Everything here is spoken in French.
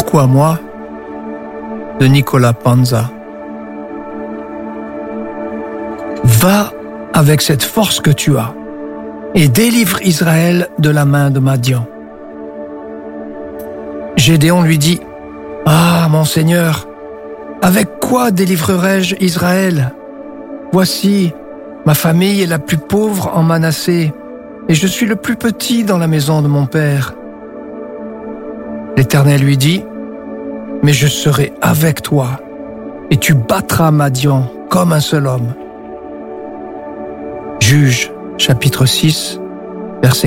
Pourquoi moi? De Nicolas Panza. Va avec cette force que tu as et délivre Israël de la main de Madian. Gédéon lui dit: Ah, mon Seigneur, avec quoi délivrerai-je Israël? Voici, ma famille est la plus pauvre en Manassé, et je suis le plus petit dans la maison de mon père. L'Éternel lui dit: Mais je serai avec toi, et tu battras Madian comme un seul homme. Juges, chapitre 6, verset